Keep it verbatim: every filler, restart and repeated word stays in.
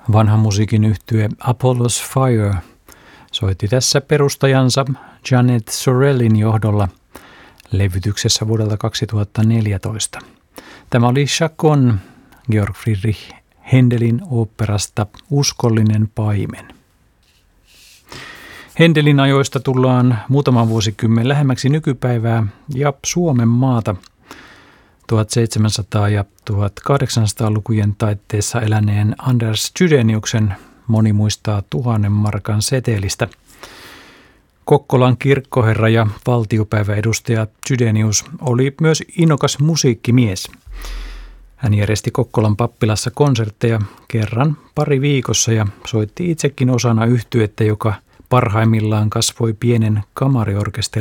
Vanha musiikin yhtye Apollo's Fire soitti tässä perustajansa Janet Sorrellin johdolla levytyksessä vuodelta kaksituhattaneljätoista. Tämä oli Chaconne Georg Friedrich Händelin oopperasta Uskollinen paimen. Händelin ajoista tullaan muutaman vuosikymmen lähemmäksi nykypäivää ja Suomen maata. tuhatseitsemänsataa- ja tuhatkahdeksansataalukujen taitteessa eläneen Anders Chydeniuksen moni muistaa tuhannen markan setelistä. Kokkolan kirkkoherra ja valtiopäiväedustaja Chydenius oli myös innokas musiikkimies. Hän järjesti Kokkolan pappilassa konsertteja kerran pari viikossa ja soitti itsekin osana yhtyettä, joka parhaimmillaan kasvoi pienen kamariorkesterin